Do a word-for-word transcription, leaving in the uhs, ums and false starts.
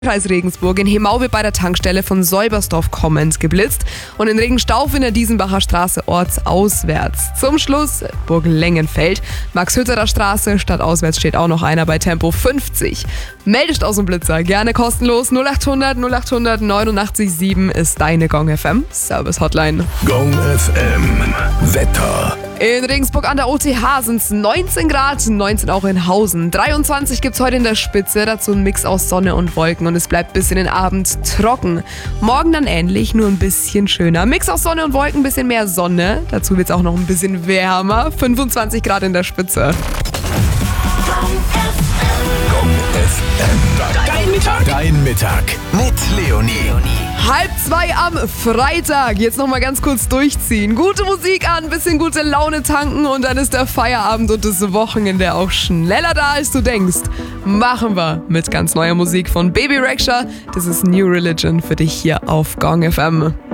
Kreis Regensburg in Hemau wird bei der Tankstelle von Säubersdorf kommend geblitzt und in Regenstauf in der Diesenbacher Straße ortsauswärts. Zum Schluss Burg Lengenfeld, Max-Hütterer Straße, stadtauswärts steht auch noch einer bei Tempo fünfzig. Meldest aus dem Blitzer, gerne kostenlos. null acht hundert null acht hundert neunundachtzig sieben ist deine Gong F M Service Hotline. Gong F M Wetter. In Regensburg an der O T H sind es neunzehn Grad, neunzehn auch in Hausen. dreiundzwanzig gibt es heute in der Spitze, dazu ein Mix aus Sonne und Wolken und es bleibt bis in den Abend trocken. Morgen dann ähnlich, nur ein bisschen schöner. Mix aus Sonne und Wolken, ein bisschen mehr Sonne. Dazu wird es auch noch ein bisschen wärmer. fünfundzwanzig Grad in der Spitze. Gong F M. Dein Mittag. Dein Mittag mit Leonie. Halb zwei am Freitag. Jetzt noch mal ganz kurz durchziehen. Gute Musik an, bisschen gute Laune tanken und dann ist der Feierabend und das Wochenende auch schneller da, als du denkst. Machen wir mit ganz neuer Musik von Baby Rexha. Das ist New Religion für dich hier auf Gong F M.